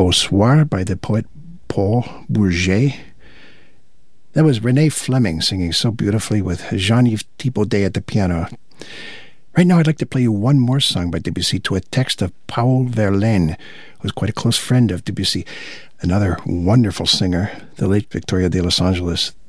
Beau Soir by the poet Paul Bourget. That was Renee Fleming singing so beautifully with Jean-Yves Thibaudet at the piano. Right now I'd like to play you one more song by Debussy to a text of Paul Verlaine, who was quite a close friend of Debussy. Another wonderful singer, the late Victoria de Los Angeles.